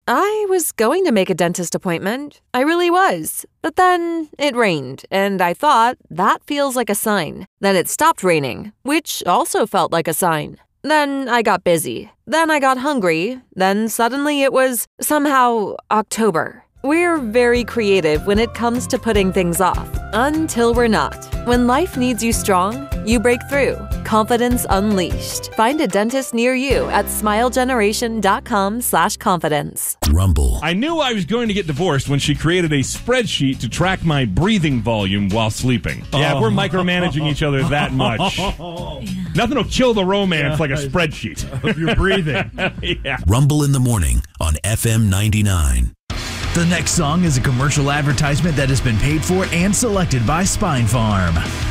I was going to make a dentist appointment. I really was. But then it rained, and I thought, that feels like a sign. Then it stopped raining, which also felt like a sign. Then I got busy. Then I got hungry. Then suddenly it was somehow October. We're very creative when it comes to putting things off, until we're not. When life needs you strong, you break through. Confidence unleashed. Find a dentist near you at smilegeneration.com/confidence. Rumble. I knew I was going to get divorced when she created a spreadsheet to track my breathing volume while sleeping. Yeah, we're micromanaging each other that much. Nothing will kill the romance like a spreadsheet of your breathing. Yeah. Rumble in the morning on FM 99. The next song is a commercial advertisement that has been paid for and selected by Spine Farm.